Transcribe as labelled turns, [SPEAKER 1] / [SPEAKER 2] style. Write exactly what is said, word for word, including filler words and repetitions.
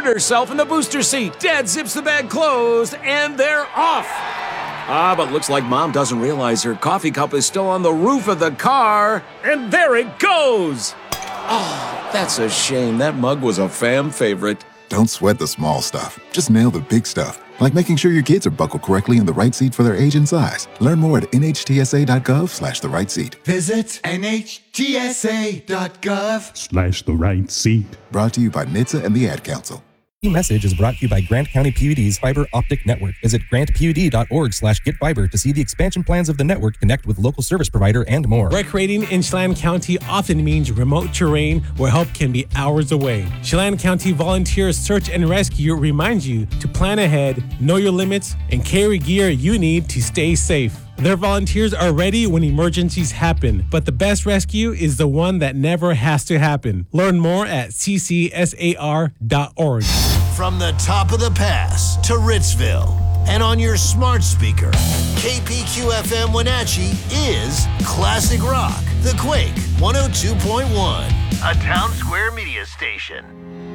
[SPEAKER 1] inserted herself in the booster seat. Dad zips the bag closed, and they're off. Ah, but looks like Mom doesn't realize her coffee cup is still on the roof of the car. And there it goes. Oh, that's a shame. That mug was a fam favorite.
[SPEAKER 2] Don't sweat the small stuff. Just nail the big stuff, like making sure your kids are buckled correctly in the right seat for their age and size. Learn more at nhtsa.gov slash the right seat.
[SPEAKER 3] Visit nhtsa.gov
[SPEAKER 4] slash the right seat.
[SPEAKER 2] Brought to you by N H T S A and the Ad Council.
[SPEAKER 5] The message is brought to you by Grant County P U D's Fiber Optic Network. Visit grant pud dot org slash get fiber to see the expansion plans of the network, connect with local service provider, and more.
[SPEAKER 6] Recreating in Chelan County often means remote terrain where help can be hours away. Chelan County Volunteer Search and Rescue reminds you to plan ahead, know your limits, and carry gear you need to stay safe. Their volunteers are ready when emergencies happen, but the best rescue is the one that never has to happen. Learn more at c c s a r dot org.
[SPEAKER 7] From the top of the pass to Ritzville and on your smart speaker, K P Q F M Wenatchee is Classic Rock, The Quake one oh two point one, a Town Square media station.